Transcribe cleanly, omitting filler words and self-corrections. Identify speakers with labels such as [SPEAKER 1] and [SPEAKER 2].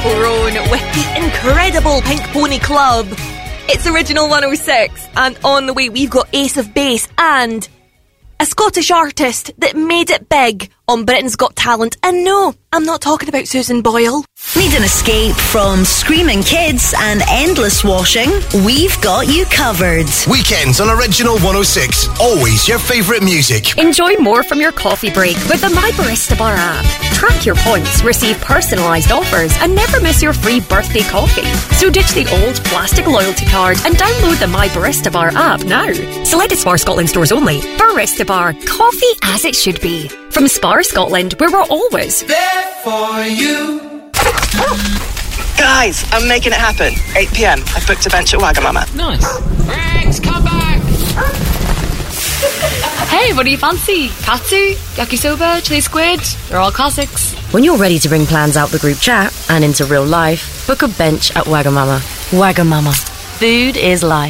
[SPEAKER 1] Chapel Roan with the incredible Pink Pony Club. It's Original 106, and on the way we've got Ace of Base and a Scottish artist that made it big on Britain's Got Talent. And no, I'm not talking about Susan Boyle.
[SPEAKER 2] Need an escape from screaming kids and endless washing? We've got you covered.
[SPEAKER 3] Weekends on Original 106. Always your favourite music.
[SPEAKER 4] Enjoy more from your coffee break with the My Barista Bar app. Track your points, receive personalised offers, and never miss your free birthday coffee. So ditch the old plastic loyalty card and download the My Barista Bar app now. Selected Spar Scotland stores only. Barista Bar, coffee as it should be. From Spar Scotland, where we're always
[SPEAKER 5] there for you.
[SPEAKER 6] Guys, I'm making it happen. 8 p.m. I've booked a bench at Wagamama.
[SPEAKER 7] Nice. Rex, come back!
[SPEAKER 8] Hey, what do you fancy? Katsu, yakisoba, chili squid? They're all classics.
[SPEAKER 9] When you're ready to bring plans out the group chat and into real life, book a bench at Wagamama. Wagamama. Food is life.